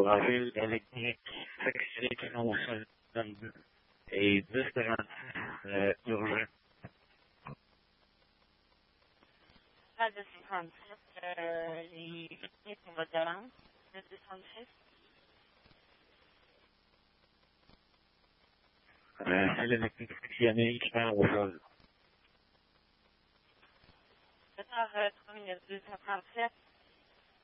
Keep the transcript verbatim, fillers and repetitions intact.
automobile électrique sectionnée canon au sol vingt-deux et dix quarante-six euh, urgent. Radio cinquante-sept, euh, les techniques pour votre demande, dix soixante-six. Euh, c'est l'électrique sectionnée canon au sol. sept heures trois minutes, deux cent trente-sept.